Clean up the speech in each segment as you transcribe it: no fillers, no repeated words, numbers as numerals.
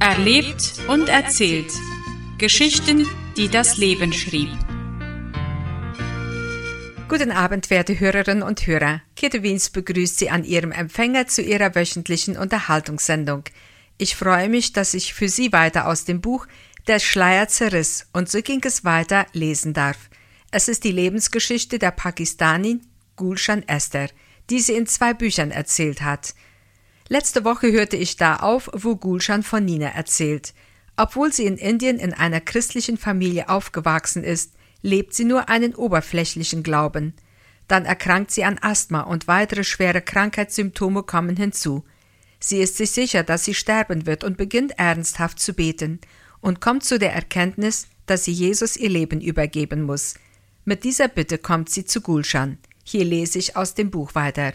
Erlebt und erzählt. Geschichten, die das Leben schrieb. Guten Abend, werte Hörerinnen und Hörer. Käthe Wiens begrüßt Sie an Ihrem Empfänger zu Ihrer wöchentlichen Unterhaltungssendung. Ich freue mich, dass ich für Sie weiter aus dem Buch Der Schleier zerriss und so ging es weiter lesen darf. Es ist die Lebensgeschichte der Pakistanin Gulshan Esther, die sie in 2 Büchern erzählt hat. Letzte Woche hörte ich da auf, wo Gulshan von Nina erzählt. Obwohl sie in Indien in einer christlichen Familie aufgewachsen ist, lebt sie nur einen oberflächlichen Glauben. Dann erkrankt sie an Asthma und weitere schwere Krankheitssymptome kommen hinzu. Sie ist sich sicher, dass sie sterben wird und beginnt ernsthaft zu beten und kommt zu der Erkenntnis, dass sie Jesus ihr Leben übergeben muss. Mit dieser Bitte kommt sie zu Gulshan. Hier lese ich aus dem Buch weiter.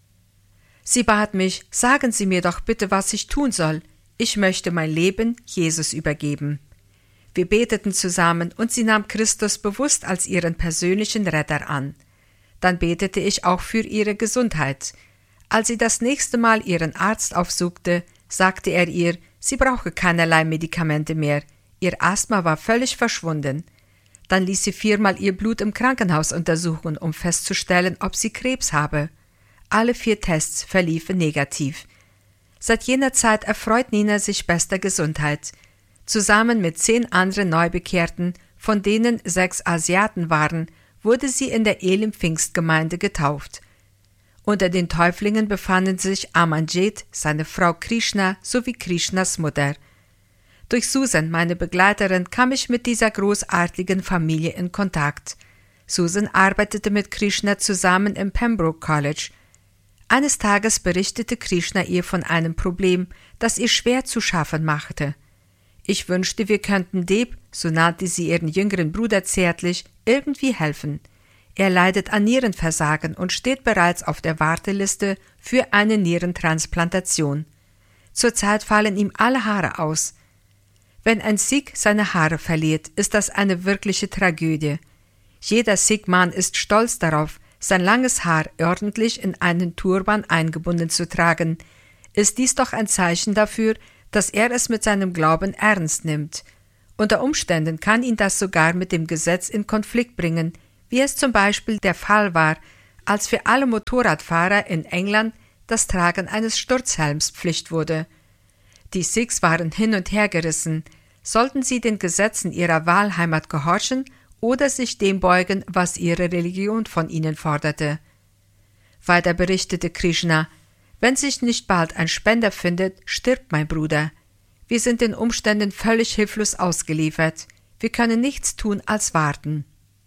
Sie bat mich, sagen Sie mir doch bitte, was ich tun soll. Ich möchte mein Leben Jesus übergeben. Wir beteten zusammen und sie nahm Christus bewusst als ihren persönlichen Retter an. Dann betete ich auch für ihre Gesundheit. Als sie das nächste Mal ihren Arzt aufsuchte, sagte er ihr, sie brauche keinerlei Medikamente mehr. Ihr Asthma war völlig verschwunden. Dann ließ sie 4-mal ihr Blut im Krankenhaus untersuchen, um festzustellen, ob sie Krebs habe. Alle 4 Tests verliefen negativ. Seit jener Zeit erfreut Nina sich bester Gesundheit. Zusammen mit 10 anderen Neubekehrten, von denen 6 Asiaten waren, wurde sie in der Elim-Pfingstgemeinde getauft. Unter den Täuflingen befanden sich Amanjit, seine Frau Krishna sowie Krishnas Mutter. Durch Susan, meine Begleiterin, kam ich mit dieser großartigen Familie in Kontakt. Susan arbeitete mit Krishna zusammen im Pembroke College. Eines Tages berichtete Krishna ihr von einem Problem, das ihr schwer zu schaffen machte. Ich wünschte, wir könnten Deb, so nannte sie ihren jüngeren Bruder zärtlich, irgendwie helfen. Er leidet an Nierenversagen und steht bereits auf der Warteliste für eine Nierentransplantation. Zurzeit fallen ihm alle Haare aus. Wenn ein Sikh seine Haare verliert, ist das eine wirkliche Tragödie. Jeder Sikh-Mann ist stolz darauf, sein langes Haar ordentlich in einen Turban eingebunden zu tragen. Ist dies doch ein Zeichen dafür, dass er es mit seinem Glauben ernst nimmt. Unter Umständen kann ihn das sogar mit dem Gesetz in Konflikt bringen, wie es zum Beispiel der Fall war, als für alle Motorradfahrer in England das Tragen eines Sturzhelms Pflicht wurde. Die Sikhs waren hin und her gerissen. Sollten sie den Gesetzen ihrer Wahlheimat gehorchen oder sich dem beugen, was ihre Religion von ihnen forderte? Weiter berichtete Krishna, wenn sich nicht bald ein Spender findet, stirbt mein Bruder. Wir sind den Umständen völlig hilflos ausgeliefert. Wir können nichts tun als warten.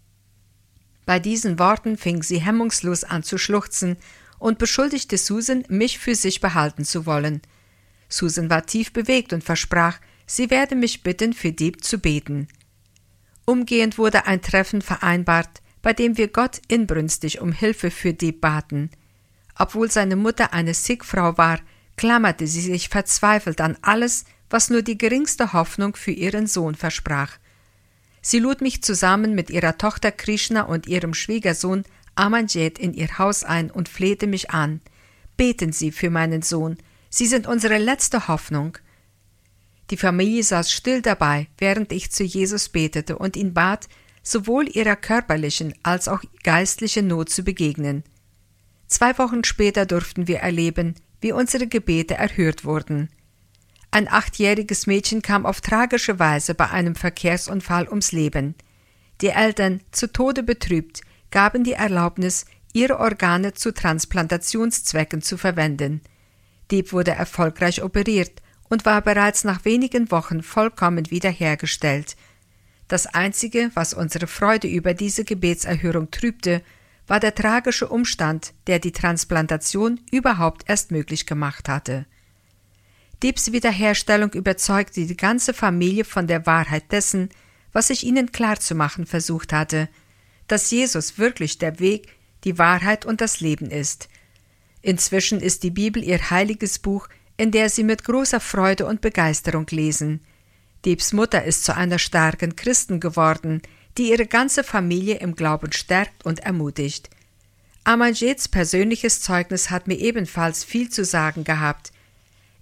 Bei diesen Worten fing sie hemmungslos an zu schluchzen und beschuldigte Susan, mich für sich behalten zu wollen. Susan war tief bewegt und versprach, sie werde mich bitten, für Deb zu beten. Umgehend wurde ein Treffen vereinbart, bei dem wir Gott inbrünstig um Hilfe für Deb baten. Obwohl seine Mutter eine Sikh-Frau war, klammerte sie sich verzweifelt an alles, was nur die geringste Hoffnung für ihren Sohn versprach. Sie lud mich zusammen mit ihrer Tochter Krishna und ihrem Schwiegersohn Amanjit in ihr Haus ein und flehte mich an. Beten Sie für meinen Sohn, Sie sind unsere letzte Hoffnung. Die Familie saß still dabei, während ich zu Jesus betete und ihn bat, sowohl ihrer körperlichen als auch geistlichen Not zu begegnen. 2 Wochen später durften wir erleben, wie unsere Gebete erhört wurden. Ein 8-jähriges Mädchen kam auf tragische Weise bei einem Verkehrsunfall ums Leben. Die Eltern, zu Tode betrübt, gaben die Erlaubnis, ihre Organe zu Transplantationszwecken zu verwenden. Deb wurde erfolgreich operiert und war bereits nach wenigen Wochen vollkommen wiederhergestellt. Das Einzige, was unsere Freude über diese Gebetserhörung trübte, war der tragische Umstand, der die Transplantation überhaupt erst möglich gemacht hatte. Debs Wiederherstellung überzeugte die ganze Familie von der Wahrheit dessen, was ich ihnen klarzumachen versucht hatte, dass Jesus wirklich der Weg, die Wahrheit und das Leben ist. Inzwischen ist die Bibel ihr heiliges Buch, in der sie mit großer Freude und Begeisterung lesen. Debs Mutter ist zu einer starken Christin geworden, die ihre ganze Familie im Glauben stärkt und ermutigt. Amanjits persönliches Zeugnis hat mir ebenfalls viel zu sagen gehabt.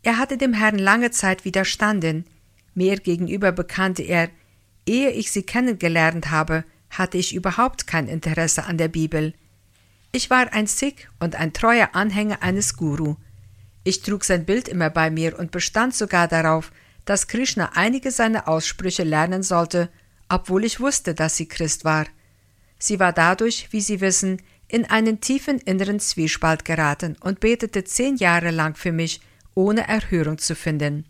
Er hatte dem Herrn lange Zeit widerstanden. Mir gegenüber bekannte er, ehe ich sie kennengelernt habe, hatte ich überhaupt kein Interesse an der Bibel. Ich war ein Sikh und ein treuer Anhänger eines Guru. Ich trug sein Bild immer bei mir und bestand sogar darauf, dass Krishna einige seiner Aussprüche lernen sollte, obwohl ich wusste, dass sie Christ war. Sie war dadurch, wie Sie wissen, in einen tiefen inneren Zwiespalt geraten und betete 10 Jahre lang für mich, ohne Erhörung zu finden.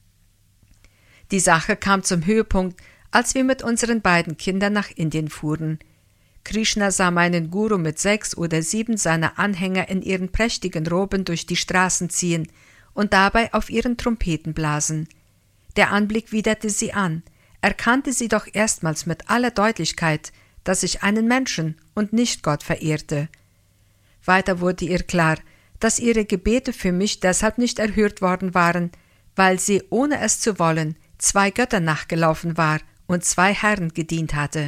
Die Sache kam zum Höhepunkt, als wir mit unseren beiden Kindern nach Indien fuhren. Krishna sah meinen Guru mit 6 oder 7 seiner Anhänger in ihren prächtigen Roben durch die Straßen ziehen und dabei auf ihren Trompeten blasen. Der Anblick widerte sie an, erkannte sie doch erstmals mit aller Deutlichkeit, dass ich einen Menschen und nicht Gott verehrte. Weiter wurde ihr klar, dass ihre Gebete für mich deshalb nicht erhört worden waren, weil sie, ohne es zu wollen, 2 Göttern nachgelaufen war und 2 Herren gedient hatte.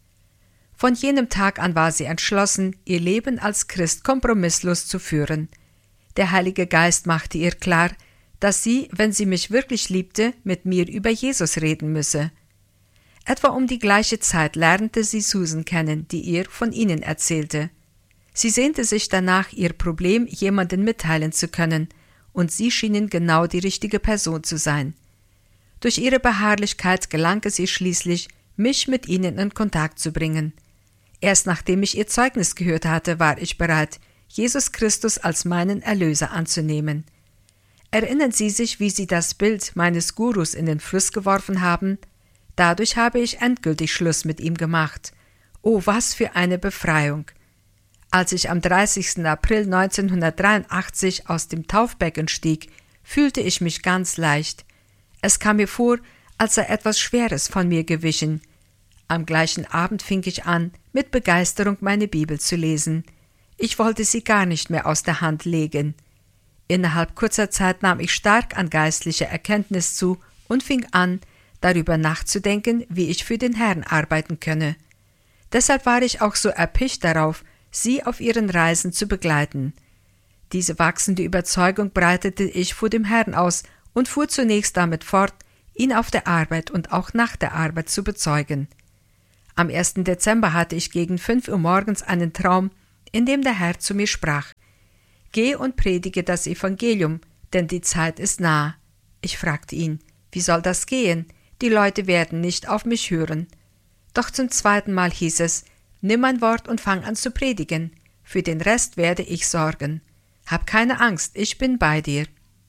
Von jenem Tag an war sie entschlossen, ihr Leben als Christ kompromisslos zu führen. Der Heilige Geist machte ihr klar, dass sie, wenn sie mich wirklich liebte, mit mir über Jesus reden müsse. Etwa um die gleiche Zeit lernte sie Susan kennen, die ihr von ihnen erzählte. Sie sehnte sich danach, ihr Problem jemandem mitteilen zu können, und sie schienen genau die richtige Person zu sein. Durch ihre Beharrlichkeit gelang es ihr schließlich, mich mit ihnen in Kontakt zu bringen. Erst nachdem ich ihr Zeugnis gehört hatte, war ich bereit, Jesus Christus als meinen Erlöser anzunehmen. Erinnern Sie sich, wie Sie das Bild meines Gurus in den Fluss geworfen haben? Dadurch habe ich endgültig Schluss mit ihm gemacht. Oh, was für eine Befreiung! Als ich am 30. April 1983 aus dem Taufbecken stieg, fühlte ich mich ganz leicht. Es kam mir vor, als sei etwas Schweres von mir gewichen. Am gleichen Abend fing ich an, mit Begeisterung meine Bibel zu lesen. Ich wollte sie gar nicht mehr aus der Hand legen. Innerhalb kurzer Zeit nahm ich stark an geistlicher Erkenntnis zu und fing an, darüber nachzudenken, wie ich für den Herrn arbeiten könne. Deshalb war ich auch so erpicht darauf, sie auf ihren Reisen zu begleiten. Diese wachsende Überzeugung breitete ich vor dem Herrn aus und fuhr zunächst damit fort, ihn auf der Arbeit und auch nach der Arbeit zu bezeugen. Am 1. Dezember hatte ich gegen 5 Uhr morgens einen Traum, in dem der Herr zu mir sprach: »Geh und predige das Evangelium, denn die Zeit ist nah.« Ich fragte ihn: »Wie soll das gehen? Die Leute werden nicht auf mich hören.« Doch zum 2. Mal hieß es: »Nimm mein Wort und fang an zu predigen. Für den Rest werde ich sorgen. Hab keine Angst, ich bin bei dir.«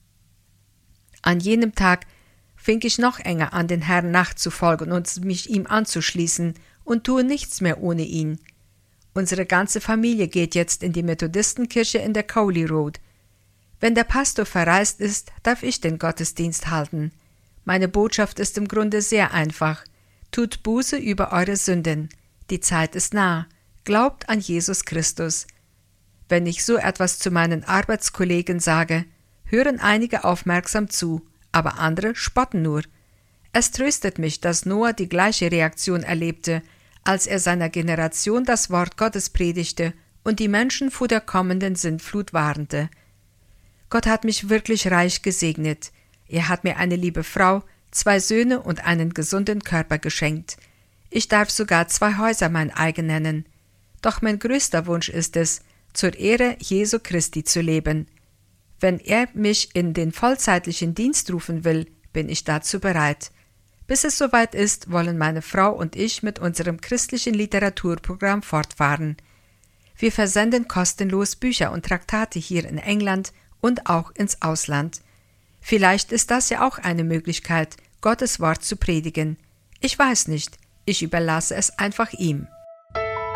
An jenem Tag fing ich noch enger an, den Herrn nachzufolgen und mich ihm anzuschließen und tue nichts mehr ohne ihn. Unsere ganze Familie geht jetzt in die Methodistenkirche in der Cowley Road. Wenn der Pastor verreist ist, darf ich den Gottesdienst halten. Meine Botschaft ist im Grunde sehr einfach. Tut Buße über eure Sünden. Die Zeit ist nah. Glaubt an Jesus Christus. Wenn ich so etwas zu meinen Arbeitskollegen sage, hören einige aufmerksam zu, aber andere spotten nur. Es tröstet mich, dass Noah die gleiche Reaktion erlebte, als er seiner Generation das Wort Gottes predigte und die Menschen vor der kommenden Sintflut warnte. Gott hat mich wirklich reich gesegnet. Er hat mir eine liebe Frau, 2 Söhne und einen gesunden Körper geschenkt. Ich darf sogar 2 Häuser mein eigen nennen. Doch mein größter Wunsch ist es, zur Ehre Jesu Christi zu leben. Wenn er mich in den vollzeitlichen Dienst rufen will, bin ich dazu bereit. Bis es soweit ist, wollen meine Frau und ich mit unserem christlichen Literaturprogramm fortfahren. Wir versenden kostenlos Bücher und Traktate hier in England und auch ins Ausland. Vielleicht ist das ja auch eine Möglichkeit, Gottes Wort zu predigen. Ich weiß nicht, ich überlasse es einfach ihm.